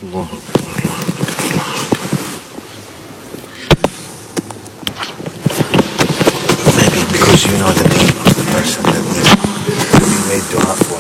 Allah. Maybe because you know the name of the person that we made dua for.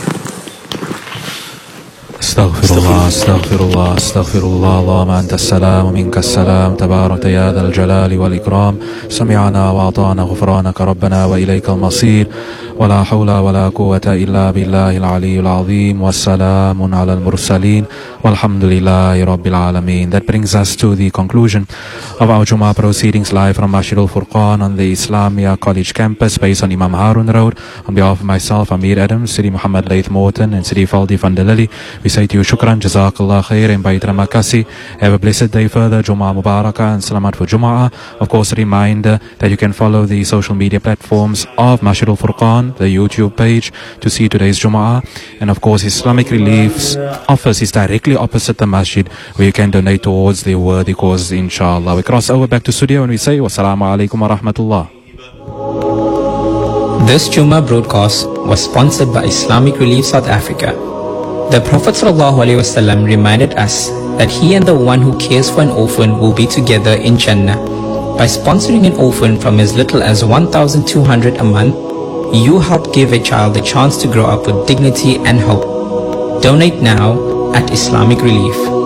استغفر الله استغفر الله استغفر الله اللهم أنت السلام ومنك السلام تبارك يا ذا الجلال والإكرام سمعنا وأطعنا غفرانك ربنا وإليك المصير ولا حول ولا قوة إلا بالله العلي العظيم والسلام على المرسلين والحمد لله رب العالمين. That brings us to the conclusion of our Jummah proceedings live from Masjid al-Furqan on the Islamia College campus based on Imam Harun Road. On behalf of myself, Amir Adams, Sidi Muhammad Laith Morton and Sidi Faldi van der Lilly, we say to you shukran, jazakallah khair and baitra makasi. Have a blessed day further, Jummah Mubarakah and Salamat for Jummah. Of course, a reminder that you can follow the social media platforms of Masjid al-Furqan, the YouTube page, to see today's Jummah. And of course, Islamic Relief's office is directly opposite the masjid, where you can donate towards the worthy cause, inshallah. We cross over back to studio and we say wassalamu alaikum wa rahmatullah. This Jummah broadcast was sponsored by Islamic Relief South Africa. The Prophet ﷺ reminded us that he and the one who cares for an orphan will be together in Jannah. By sponsoring an orphan from as little as 1,200 a month, you help give a child a chance to grow up with dignity and hope. Donate now at Islamic Relief.